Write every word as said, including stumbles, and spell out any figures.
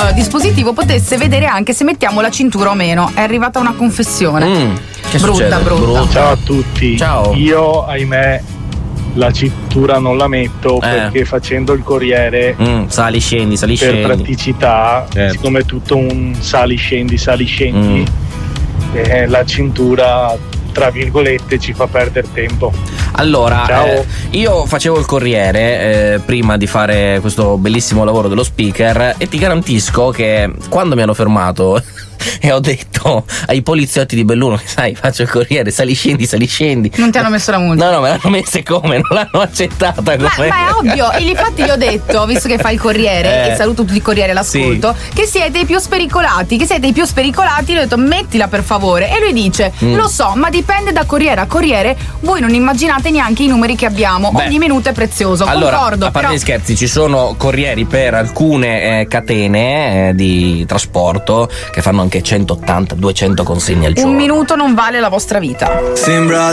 eh, dispositivo potesse vedere anche se mettiamo la cintura o meno. È arrivata una confessione. Mm, che brutta, succede? brutta. Brutta. Ciao a tutti. Ciao. Io, ahimè, la cintura non la metto Eh. perché facendo il corriere Mm, sali, scendi, sali, per scendi. praticità, Certo. siccome è tutto un sali scendi sali scendi, Mm. eh, la cintura tra virgolette ci fa perdere tempo. Allora, Ciao. eh, io facevo il corriere eh, prima di fare questo bellissimo lavoro dello speaker e ti garantisco che quando mi hanno fermato e ho detto ai poliziotti di Belluno che sai faccio il corriere, sali scendi, sali scendi. Non ti hanno messo la multa? No, no, me l'hanno messa come? Non l'hanno accettata come? Ma, ma è ovvio, e infatti gli ho detto, visto che fai il corriere, Eh. e saluto tutti i corrieri all'ascolto, Sì. che siete i più spericolati, che siete i più spericolati, gli ho detto mettila per favore, e lui dice, Mm. lo so, ma dipende da corriere a corriere, voi non immaginate neanche i numeri che abbiamo, Beh, ogni minuto è prezioso, allora, concordo, a parte però gli scherzi, ci sono corrieri per alcune eh, catene eh, di trasporto che fanno anche centottanta duecento consegne al giorno. un minuto non vale la vostra vita. Sembra